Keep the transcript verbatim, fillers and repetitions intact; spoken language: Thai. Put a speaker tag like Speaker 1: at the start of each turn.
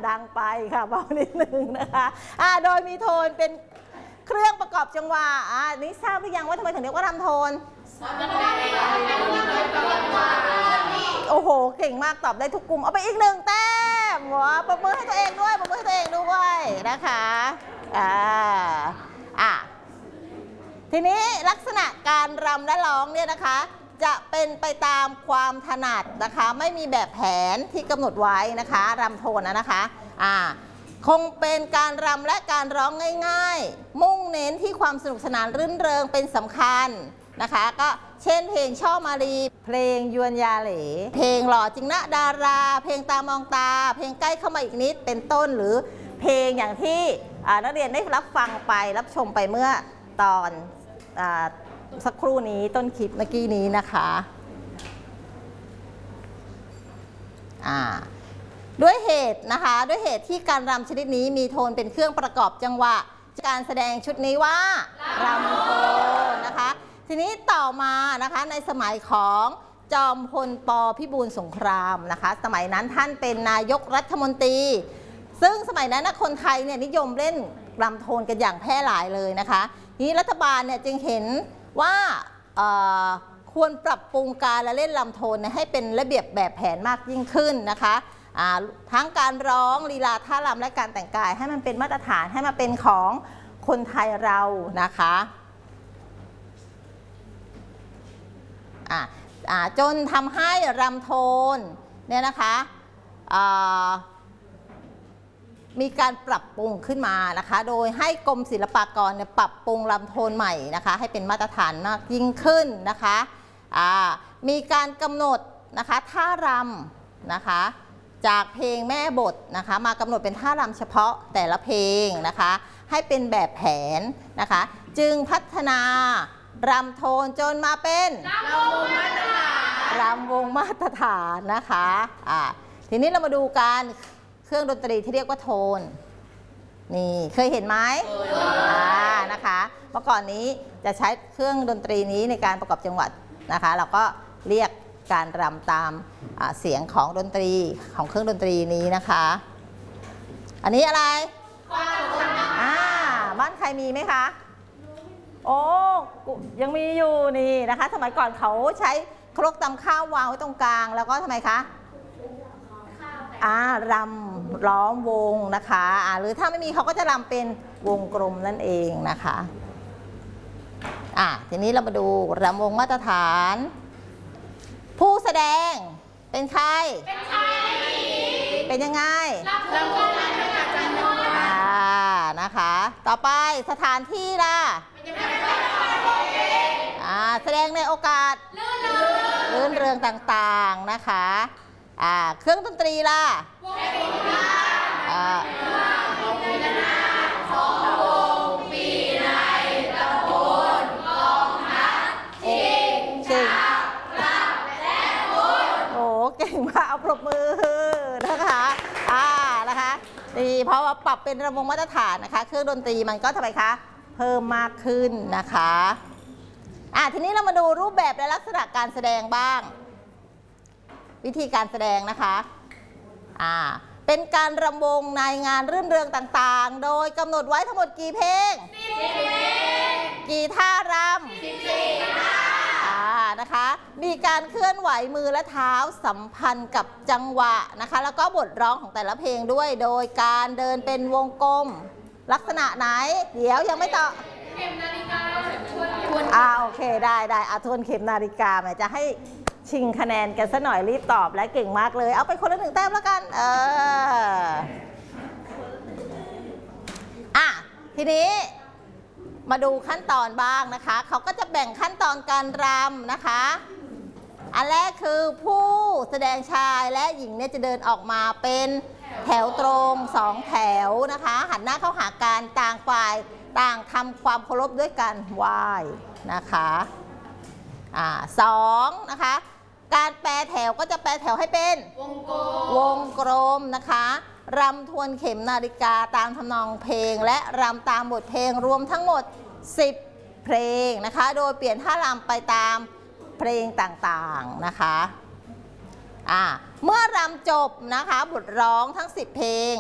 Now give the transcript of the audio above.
Speaker 1: ดังไปค่ะเบานิดนึงนะคะอ่าโดยมีโทนเป็นเครื่องประกอบจังหวะอ่านี่ทราบหรือยังว่าทำไมถึงเรียกว่าลำโทนโอ้โหเก่งมากตอบได้ทุกกลุ่มเอาไปอีกหนึ่งแต้มว้าปรบมือให้ตัวเองด้วยปรบมือให้ตัวเองด้วยนะคะอ่าอ่ะทีนี้ลักษณะการรำและร้องเนี่ยนะคะจะเป็นไปตามความถนัดนะคะไม่มีแบบแผนที่กำหนดไว้นะคะรำโทนนะนะคะอ่าคงเป็นการรำและการร้องง่ายๆมุ่งเน้นที่ความสนุกสนานรื่นเริงเป็นสำคัญนะคะก็เช่นเพลงช่อมารีเพลงยวนยาเหลเพลงหล่อจริงนะดาราเพลงตามองตาเพลงใกล้เข้ามาอีกนิดเป็นต้นหรือเพลงอย่างที่นักเรียนได้รับฟังไปรับชมไปเมื่อตอนสักครู่นี้ต้นคลิปเมื่อกี้นี้นะคะอ่าด้วยเหตุนะคะด้วยเหตุที่การรำชนิดนี้มีโทนเป็นเครื่องประกอบจังหวะการแสดงชุดนี้ว่ารำโทนนะคะทีนี้ต่อมานะคะในสมัยของจอมพลป.พิบูลสงครามนะคะสมัยนั้นท่านเป็นนายกรัฐมนตรีซึ่งสมัยนั้นคนไทยเนี่ยนิยมเล่นรำโทนกันอย่างแพร่หลายเลยนะคะนี้รัฐบาลเนี่ยจึงเห็นว่าควรปรับปรุงการละเล่นรำโทนให้เป็นระเบียบแบบแผนมากยิ่งขึ้นนะคะทั้งการร้องลีลาท่ารำและการแต่งกายให้มันเป็นมาตรฐานให้มาเป็นของคนไทยเรานะคะจนทำให้รำโทนเนี่ยนะคะมีการปรับปรุงขึ้นมานะคะโดยให้กรมศิลปากรเนี่ยปรับปรุงรำโทนใหม่นะคะให้เป็นมาตรฐานมากยิ่งขึ้นนะคะมีการกำหนดนะคะท่ารำนะคะจากเพลงแม่บทนะคะมากำหนดเป็นท่ารำเฉพาะแต่ละเพลงนะคะให้เป็นแบบแผนนะคะจึงพัฒนารำโทนจนมาเป็นรำวงมาตรฐานรำวงมาตรฐานนะคะอ่าทีนี้เรามาดูการเครื่องดนตรีที่เรียกว่าโทนนี่เคยเห็นไหมอ่านะคะเมื่อก่อนนี้จะใช้เครื่องดนตรีนี้ในการประกอบจังหวะนะคะเราก็เรียกการรำตามเสียงของดนตรีของเครื่องดนตรีนี้นะคะอันนี้อะไรอ่าบ้านใครมีไหมคะโอ้ยังมีอยู่นี่นะคะสมัยก่อนเขาใช้ครกตำข้าววางไว้ตรงกลางแล้วก็ทำไมคะอ่ารำล้อมวงนะคะอ่าหรือถ้าไม่มีเขาก็จะรำเป็นวงกลมนั่นเองนะคะอ่ะทีนี้เรามาดูรำวงมาตรฐานผู้แสดงเป็นใครเป็นชายและหญิงเป็นยังไงรำวงมาตรฐานจำนวนอ่านะคะต่อไปสถานที่ล่ะอ่าแสดงในโอกาสรื่นเริงต่างๆนะคะอ่าเครื่องดนตรีล่ะอ่าของวงปีในตะโพนกองทัพชิงชิงและโอ้เก่งมากเอาปรบมือนะคะอ่านะคะดีเพราะว่าปรับเป็นระวงมาตรฐานนะคะเครื่องดนตรีมันก็ทำไมคะเพิ่มมากขึ้นนะคะอ่าทีนี้เรามาดูรูปแบบและลักษณะการแสดงบ้างวิธีการแสดงนะคะอ่าเป็นการรำวงในงานรื่นเริงต่างๆโดยกำหนดไว้ทั้งหมดกี่เพลงสิบเพลงกี่ท่ารำสิบสี่ท่าอ่านะคะมีการเคลื่อนไหวมือและเท้าสัมพันธ์กับจังหวะนะคะแล้วก็บทร้องของแต่ละเพลงด้วยโดยการเดินเป็นวงกลมลักษณะไหนเดี๋ยวยังไม่ต่อเข็มนาฬิกาอ่าโอเคได้ได้อาทวนเข็มนาฬิกาแม่จะให้ชิงคะแนนกันซะหน่อยรีบตอบและเก่งมากเลยเอาไปคนละหนึ่งแต้มแล้วกันเอออ่ะทีนี้มาดูขั้นตอนบ้างนะคะเขาก็จะแบ่งขั้นตอนการรำนะคะอันแรกคือผู้แสดงชายและหญิงเนี่ยจะเดินออกมาเป็นแถวตรงสองแถวนะคะหันหน้าเข้าหากันต่างฝ่ายต่างทำความเคารพด้วยกันไหว้นะคะอ่าสองนะคะการแปรแถวก็จะแปรแถวให้เป็นวงกลมวงกลมนะคะรำทวนเข็มนาฬิกาตามทำนองเพลงและรำตามบทเพลงรวมทั้งหมดสิบเพลงนะคะโดยเปลี่ยนท่ารำไปตามเพลงต่างๆนะคะอ่าเมื่อรำจบนะคะบทร้องทั้งสิบเพลง